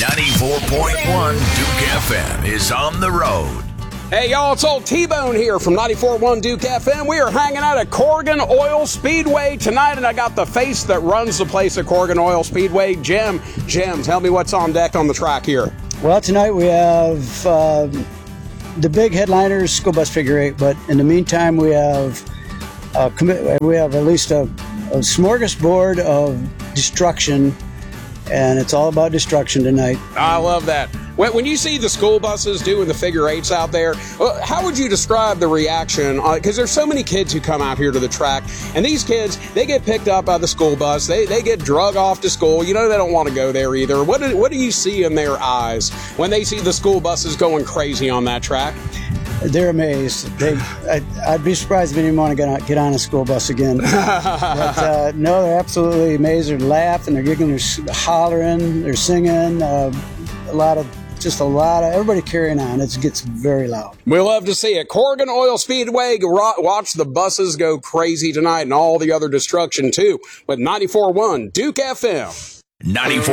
94.1 Duke FM is on the road. Hey, y'all, it's old T-Bone here from 94.1 Duke FM. We are hanging out at Corrigan Oil Speedway tonight, and I got the face that runs the place at Corrigan Oil Speedway, Jim. Jim, tell me what's on deck on the track here. Well, tonight we have the big headliners, School Bus Figure 8, but in the meantime we have at least a smorgasbord of destruction, and it's all about destruction tonight. I love that. When you see the school buses doing the figure eights out there, how would you describe the reaction? Because there's so many kids who come out here to the track, and these kids, they get picked up by the school bus. They get drug off to school. You know, they don't want to go there either. What do you see in their eyes when they see the school buses going crazy on that track? They're amazed. I'd be surprised if anyone want to get on a school bus again. But, no, they're absolutely amazed. They're laughing, they're giggling, they're hollering, they're singing. A lot of everybody carrying on. It gets very loud. We love to see it. Corrigan Oil Speedway, watch the buses go crazy tonight and all the other destruction too with 94.1 Duke FM. 94.